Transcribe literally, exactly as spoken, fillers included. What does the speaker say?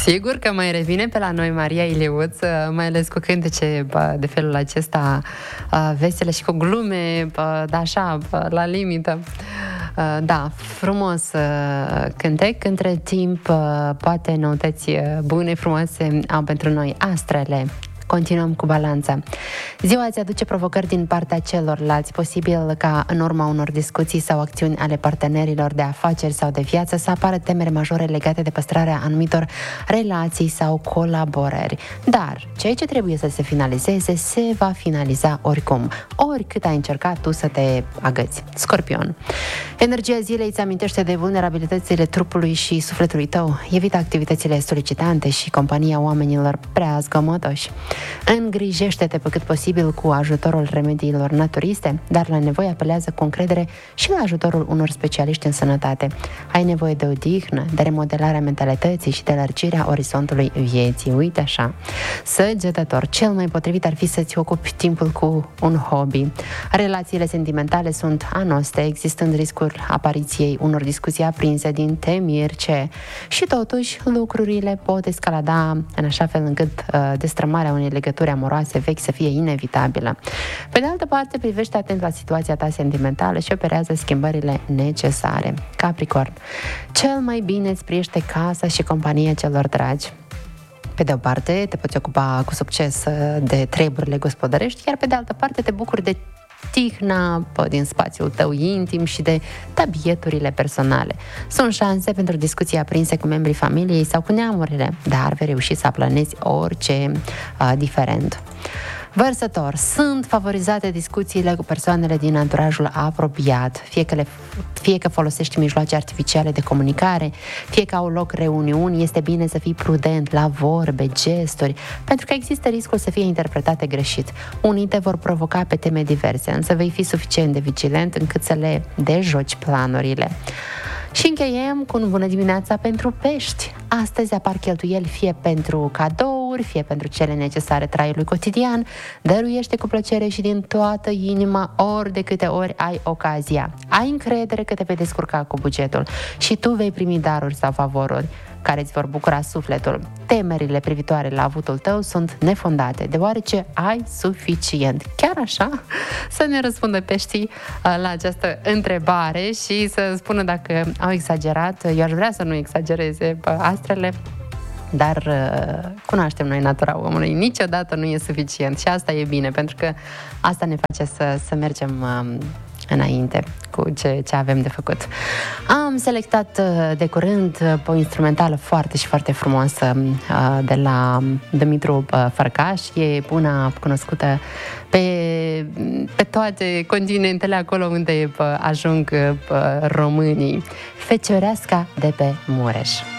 Sigur că mai revine pe la noi Maria Iliuț, mai ales cu cântece de felul acesta, vesele și cu glume, da, așa, la limită. Da, frumos cântec. Între timp, poate noutăți bune, frumoase au pentru noi Astrele. Continuăm cu balanța. Ziua îți aduce provocări din partea celorlalți, posibil ca în urma unor discuții sau acțiuni ale partenerilor de afaceri sau de viață să apară temeri majore legate de păstrarea anumitor relații sau colaborări. Dar ceea ce trebuie să se finalizeze se va finaliza oricum, oricât ai încercat tu să te agăți. Scorpion. Energia zilei îți amintește de vulnerabilitățile trupului și sufletului tău. Evită activitățile solicitante și compania oamenilor prea zgomotoși. Îngrijește-te pe cât posibil cu ajutorul remediilor naturiste, dar la nevoie apelează cu încredere și la ajutorul unor specialiști în sănătate. Ai nevoie de odihnă, de remodelarea mentalității și de lărgirea orizontului vieții. Uite așa. Săgetător. Cel mai potrivit ar fi să-ți ocupi timpul cu un hobby. Relațiile sentimentale sunt anoste, existând riscul apariției unor discuții aprinse din temiri ce... Și totuși, lucrurile pot escalada în așa fel încât uh, destrămarea unei legături amoroase vechi să fie inevitabilă. Pe de altă parte, privește atent la situația ta sentimentală și operează schimbările necesare. Capricorn. Cel mai bine îți priește casa și compania celor dragi. Pe de o parte, te poți ocupa cu succes de treburile gospodărești, iar pe de altă parte te bucuri de tihna din spațiul tău intim și de tabieturile personale. Sunt șanse pentru discuții aprinse cu membrii familiei sau cu neamurile, dar vei reuși să aplanezi orice uh, diferent. Vărsător. Sunt favorizate discuțiile cu persoanele din anturajul apropiat, fie că, le, fie că folosești mijloace artificiale de comunicare, fie că au loc reuniuni, este bine să fii prudent la vorbe, gesturi, pentru că există riscul să fie interpretate greșit. Unii te vor provoca pe teme diverse, însă vei fi suficient de vigilent încât să le dejoci planurile. Și încheiem cu un bună dimineața pentru pești. Astăzi apar cheltuieli fie pentru cadouri, fie pentru cele necesare traiului cotidian. Dăruiește cu plăcere și din toată inima ori de câte ori ai ocazia. Ai încredere că te vei descurca cu bugetul și tu vei primi daruri sau favoruri care îți vor bucura sufletul. Temerile privitoare la avutul tău sunt nefondate, deoarece ai suficient. Chiar așa? Să ne răspundă peștii la această întrebare și să spună dacă au exagerat. Eu aș vrea să nu exagereze astrele, dar cunoaștem noi natura omului. Niciodată nu e suficient și asta e bine, pentru că asta ne face să, să mergem înainte cu ce, ce avem de făcut. Am selectat de curând o instrumentală foarte și foarte frumoasă de la Dumitru Fărcaș. E una cunoscută pe, pe toate continentele, acolo unde ajung românii. Fecioreasca de pe Mureș.